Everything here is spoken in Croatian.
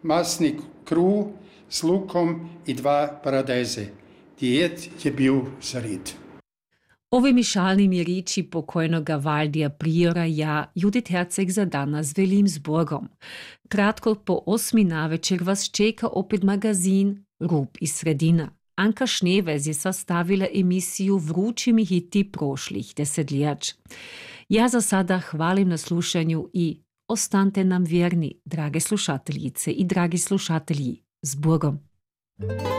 masni kruh s lukom i 2 paradajze. Dijet je bil zarit. Ovimi šalnimi riči pokojnoga Valdija Priora ja Judit Herceg za danas velim z Bogom. Kratko po 8 navečer vas čeka opet magazin Rub iz sredina. Anka Šnevez je sastavila emisiju Vrućimi hiti prošlih desetljač. Ja za sada hvalim na slušanju i ostanite nam vjerni, drage slušateljice i dragi slušatelji, s Bogom.